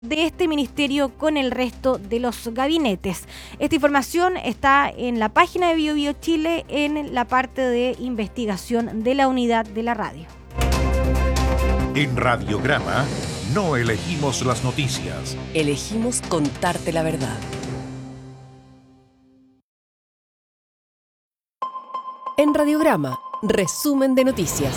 de este ministerio con el resto de los gabinetes. Esta información está en la página de BioBio Chile, en la parte de investigación de la unidad de la radio. En Radiograma no elegimos las noticias. Elegimos contarte la verdad. En Radiograma, resumen de noticias.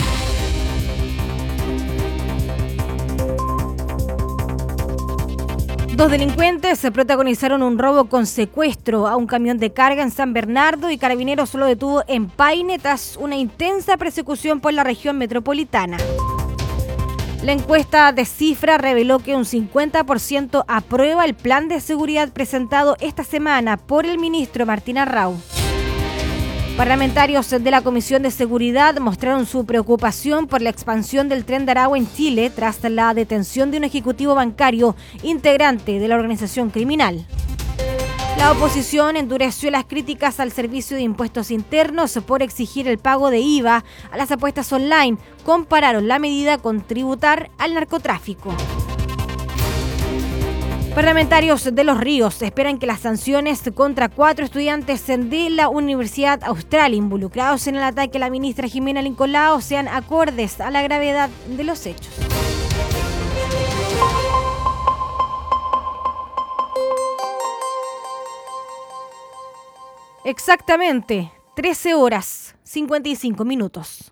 Dos delincuentes protagonizaron un robo con secuestro a un camión de carga en San Bernardo y Carabineros lo detuvo en Paine tras una intensa persecución por la región metropolitana. La encuesta de Cifra reveló que un 50% aprueba el plan de seguridad presentado esta semana por el ministro Martín Arrau. Parlamentarios de la Comisión de Seguridad mostraron su preocupación por la expansión del Tren de Aragua en Chile tras la detención de un ejecutivo bancario integrante de la organización criminal. La oposición endureció las críticas al Servicio de Impuestos Internos por exigir el pago de IVA a las apuestas online. Compararon la medida con tributar al narcotráfico. Parlamentarios de Los Ríos esperan que las sanciones contra 4 estudiantes de la Universidad Austral involucrados en el ataque a la ministra Jimena Lincolao sean acordes a la gravedad de los hechos. Exactamente, 13 horas, 55 minutos.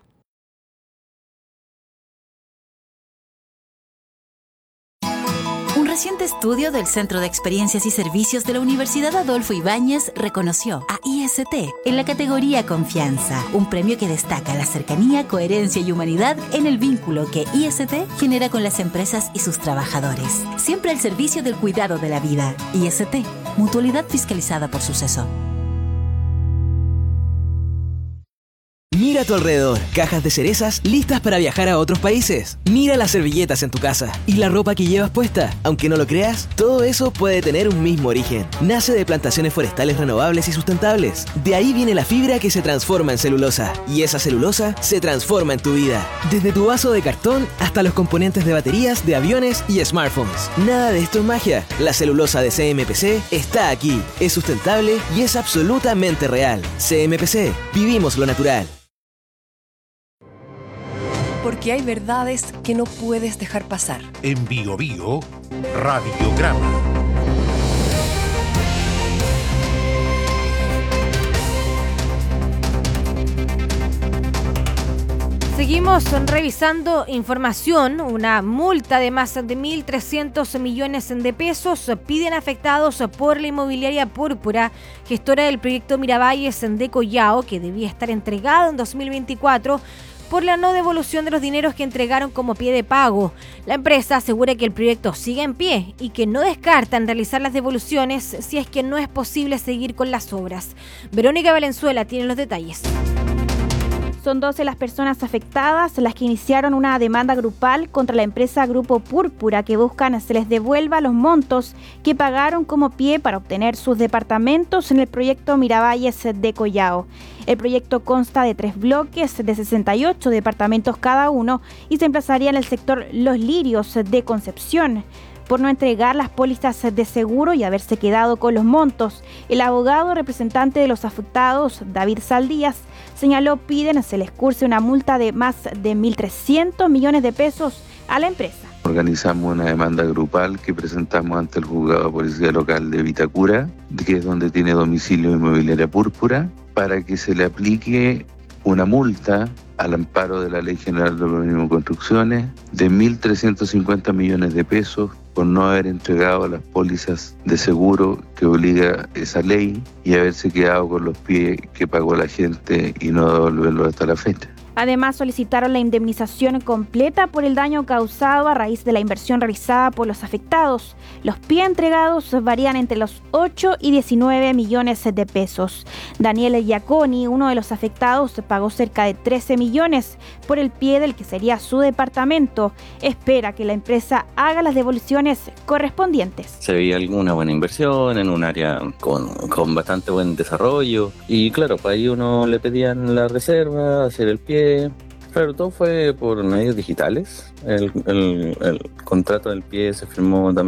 Un reciente estudio del Centro de Experiencias y Servicios de la Universidad Adolfo Ibáñez reconoció a IST en la categoría Confianza, un premio que destaca la cercanía, coherencia y humanidad en el vínculo que IST genera con las empresas y sus trabajadores. Siempre al servicio del cuidado de la vida. IST, mutualidad fiscalizada por Suceso. Mira a tu alrededor, cajas de cerezas listas para viajar a otros países. Mira las servilletas en tu casa y la ropa que llevas puesta. Aunque no lo creas, todo eso puede tener un mismo origen. Nace de plantaciones forestales renovables y sustentables. De ahí viene la fibra que se transforma en celulosa. Y esa celulosa se transforma en tu vida. Desde tu vaso de cartón hasta los componentes de baterías, de aviones y smartphones. Nada de esto es magia. La celulosa de CMPC está aquí. Es sustentable y es absolutamente real. CMPC, vivimos lo natural. Porque hay verdades que no puedes dejar pasar. En BioBio, Radiograma. Seguimos revisando información. Una multa de más de 1.300 millones de pesos piden afectados por la inmobiliaria Púrpura, gestora del proyecto Miravalles de Collao, que debía estar entregado en 2024, por la no devolución de los dineros que entregaron como pie de pago. La empresa asegura que el proyecto sigue en pie y que no descartan realizar las devoluciones si es que no es posible seguir con las obras. Verónica Valenzuela tiene los detalles. Son 12 las personas afectadas las que iniciaron una demanda grupal contra la empresa Grupo Púrpura, que buscan se les devuelva los montos que pagaron como pie para obtener sus departamentos en el proyecto Miravalles de Collao. El proyecto consta de 3 bloques de 68 departamentos cada uno y se emplazaría en el sector Los Lirios de Concepción. Por no entregar las pólizas de seguro y haberse quedado con los montos, el abogado representante de los afectados, David Saldías, señaló piden se les curse una multa de más de 1.300 millones de pesos a la empresa. Organizamos una demanda grupal que presentamos ante el juzgado de policía local de Vitacura, que es donde tiene domicilio Inmobiliaria Púrpura, para que se le aplique una multa al amparo de la Ley General de Urbanismo y Construcciones de 1.350 millones de pesos por no haber entregado las pólizas de seguro que obliga esa ley y haberse quedado con los pies que pagó la gente y no devolverlo hasta la fecha. Además, solicitaron la indemnización completa por el daño causado a raíz de la inversión realizada por los afectados. Los pie entregados varían entre los 8 y 19 millones de pesos. Daniel Giaconi, uno de los afectados, pagó cerca de 13 millones por el pie del que sería su departamento. Espera que la empresa haga las devoluciones correspondientes. Se veía alguna buena inversión en un área con bastante buen desarrollo y claro, para ahí uno le pedían la reserva, hacer el pie, Claro, todo fue por medios digitales. El contrato del pie se firmó también